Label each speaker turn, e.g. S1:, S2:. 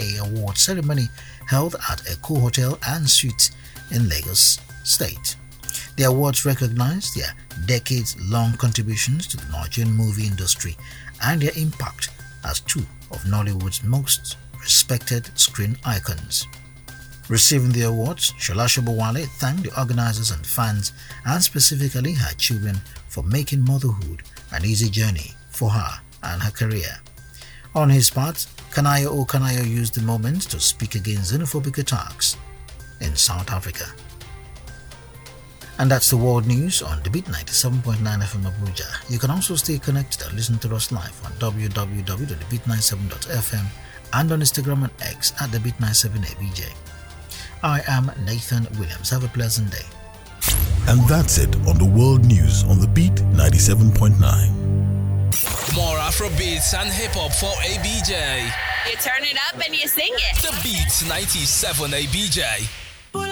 S1: KIA award ceremony held at Eko Hotel and Suites in Lagos State. The awards recognize their decades-long contributions to the Nigerian movie industry and their impact as two of Nollywood's most respected screen icons. Receiving the awards, Shola Sobowale thanked the organizers and fans, and specifically her children, for making motherhood an easy journey for her and her career. On his part, Kanayo O. Kanayo used the moment to speak against xenophobic attacks in South Africa. And that's the world news on The Beat 97.9 FM Abuja. You can also stay connected and listen to us live on www.thebeat97.fm and on Instagram and X at TheBeat97ABJ. I am Nathan Williams. Have a pleasant day.
S2: And that's it on the world news on The Beat 97.9.
S3: More Afro beats and hip hop for ABJ.
S4: You turn it up and you sing it.
S3: The Beat 97 ABJ.